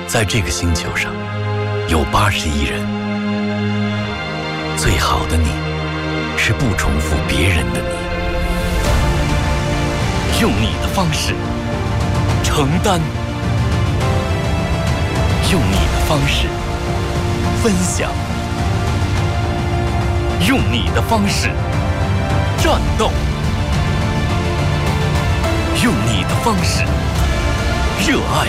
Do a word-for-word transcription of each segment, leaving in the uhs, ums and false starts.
在这个星球上有八十亿人，最好的你是不重复别人的你，用你的方式承担，用你的方式分享，用你的方式战斗，用你的方式热爱，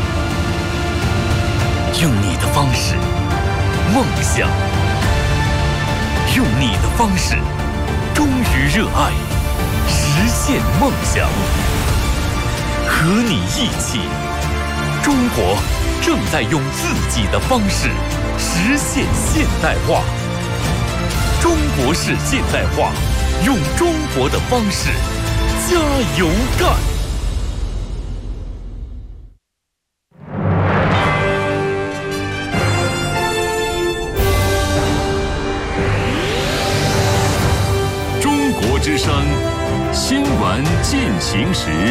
用你的方式梦想，用你的方式忠于热爱，实现梦想。和你一起，中国正在用自己的方式实现现代化。中国式现代化，用中国的方式加油干！中国之声新闻进行时。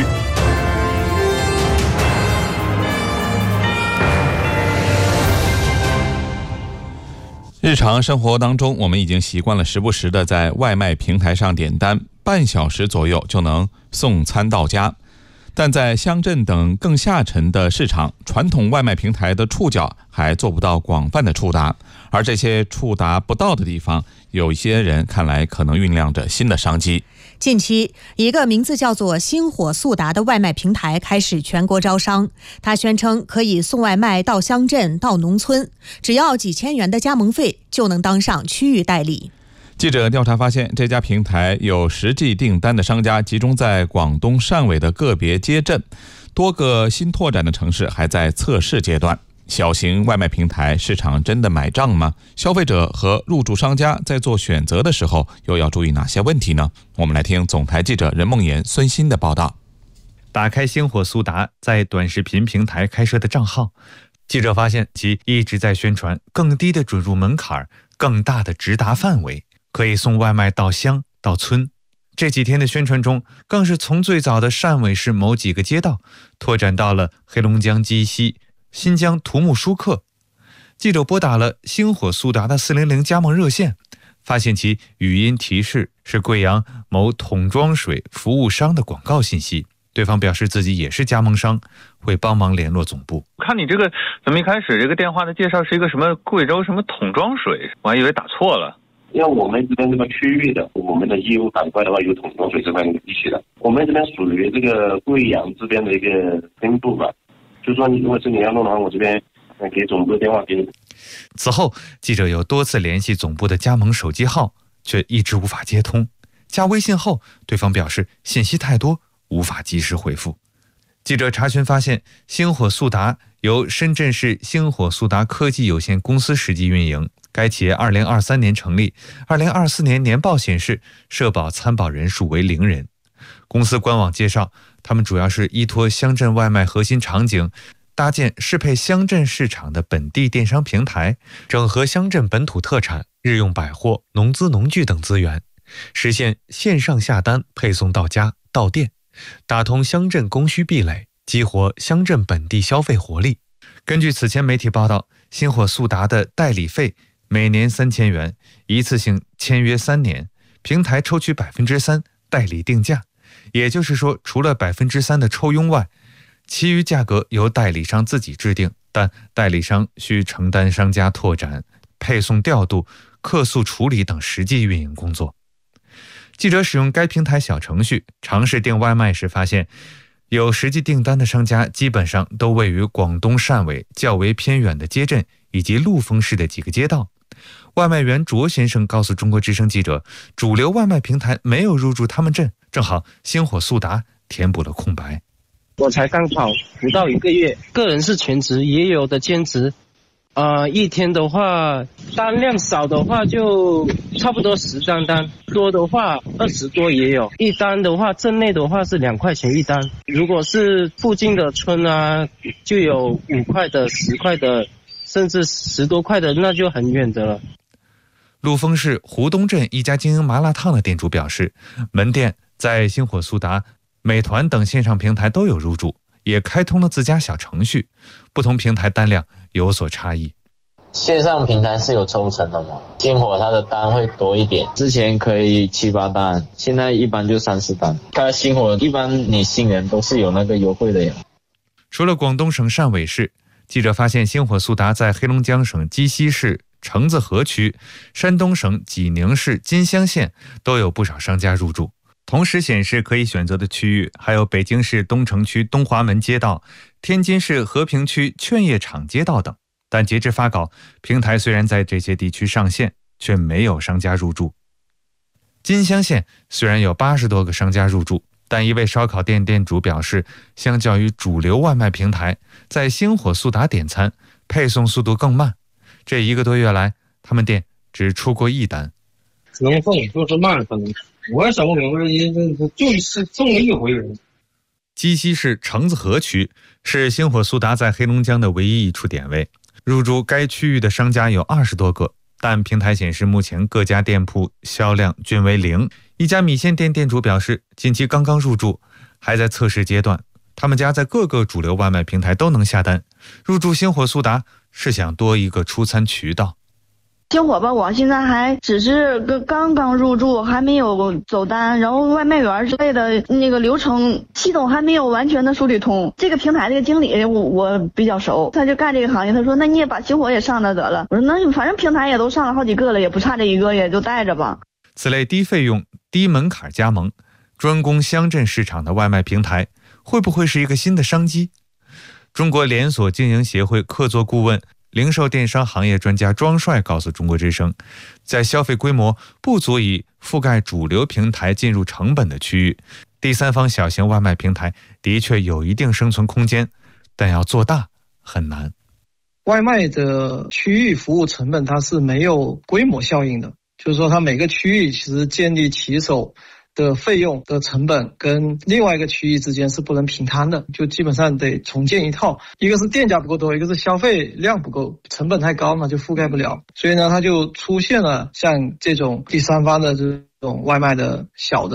日常生活当中，我们已经习惯了时不时的在外卖平台上点单，半小时左右就能送餐到家。但在乡镇等更下沉的市场，传统外卖平台的触角还做不到广泛的触达，而这些触达不到的地方，有一些人看来可能酝酿着新的商机。 近期，一个名字叫做星火速达的外卖平台开始全国招商。他宣称可以送外卖到乡镇、到农村，只要几千元的加盟费就能当上区域代理。 记者调查发现，这家平台有实际订单的商家集中在广东汕尾的个别街镇，多个新拓展的城市还在测试阶段。小型外卖平台市场真的买账吗？消费者和入驻商家在做选择的时候又要注意哪些问题呢？我们来听总台记者任梦妍、孙鑫的报道。 打开星火速达在短视频平台开设的账号，记者发现其一直在宣传更低的准入门槛、更大的直达范围，可以送外卖到乡到村。这几天的宣传中，更是从最早的汕尾市某几个街道拓展到了黑龙江鸡西、新疆土木舒克。记者拨打了星火速达的四零零加盟热线，发现其语音提示是贵阳某桶装水服务商的广告信息。对方表示自己也是加盟商，会帮忙联络总部。 看你这个怎么一开始这个电话的介绍是一个什么贵州什么桶装水，我还以为打错了。 因为我们这边这个区域的，我们的业务板块的话有桶装水这边一起的，我们这边属于这个贵阳这边的一个分部吧。就说你如果是你要弄的话，我这边给总部的电话给你。 此后，记者有多次联系总部的加盟手机号，却一直无法接通。加微信后，对方表示信息太多，无法及时回复。记者查询发现，星火速达由深圳市星火速达科技有限公司实际运营。该企业二零二三年成立，二零二四年年报显示社保参保人数为零人。公司官网介绍，他们主要是依托乡镇外卖核心场景，搭建适配乡镇市场的本地电商平台，整合乡镇本土特产、日用百货、农资农具等资源，实现线上下单配送到家到店，打通乡镇供需壁垒，激活乡镇本地消费活力。根据此前媒体报道，星火速达的代理费每年三千元，一次性签约三年，平台抽取百分之三代理定价，也就是说，除了百分之三的抽佣外，其余价格由代理商自己制定，但代理商需承担商家拓展、配送调度、客诉处理等实际运营工作。记者使用该平台小程序尝试订外卖时发现，有实际订单的商家基本上都位于广东汕尾较为偏远的街镇以及陆丰市的几个街道。外卖员卓先生告诉中国之声记者，主流外卖平台没有入驻他们镇，正好星火速达填补了空白。 我才刚好不到一个月，个人是全职，也有的兼职。呃，一天的话，单量少的话就差不多十张单，多的话二十多也有。一单的话，镇内的话是两块钱一单，如果是附近的村啊，就有五块的、十块的，甚至十多块的，那就很远的了。 陆丰市湖东镇一家经营麻辣烫的店主表示，门店在星火速达、美团等线上平台都有入驻， 也开通了自家小程序，不同平台单量有所差异。 线上平台是有抽成的嘛？星火它的单会多一点，之前可以七八单，现在一般就三四单。它星火一般你新人都是有那个优惠的呀。 除了广东省汕尾市，记者发现星火速达在黑龙江省鸡西市橙子河区、山东省济宁市金乡县都有不少商家入驻。同时显示可以选择的区域还有北京市东城区东华门街道、天津市和平区劝业场街道等。但截至发稿，平台虽然在这些地区上线，却没有商家入驻。金乡县虽然有八十多个商家入驻，但一位烧烤店店主表示，相较于主流外卖平台，在星火速达点餐配送速度更慢。这一个多月来，他们店只出过一单。 能送就是慢，可能我也想不明白，就是送了一回人。 鸡西市橙子河区是星火速达在黑龙江的唯一一处点位。入驻该区域的商家有二十多个，但平台显示目前各家店铺销量均为零。一家米线店店主表示，近期刚刚入驻，还在测试阶段。他们家在各个主流外卖平台都能下单，入驻星火速达是想多一个出餐渠道。 星火吧，我现在还只是刚刚入驻，还没有走单，然后外卖员之类的那个流程系统还没有完全的梳理通。这个平台这个经理我我比较熟，他就干这个行业，他说那你也把星火也上了得了。我说那反正平台也都上了好几个了，也不差这一个，也就带着吧。 此类低费用、低门槛加盟、专攻乡镇市场的外卖平台，会不会是一个新的商机？中国连锁经营协会客座顾问、零售电商行业专家庄帅告诉中国之声，在消费规模不足以覆盖主流平台进入成本的区域，第三方小型外卖平台的确有一定生存空间，但要做大很难。 外卖的区域服务成本它是没有规模效应的，就是说它每个区域其实建立骑手的费用的成本跟另外一个区域之间是不能平摊的，就基本上得重建一套，一个是店家不够多，一个是消费量不够，成本太高嘛，就覆盖不了。所以呢，它就出现了像这种第三方的这种外卖的小的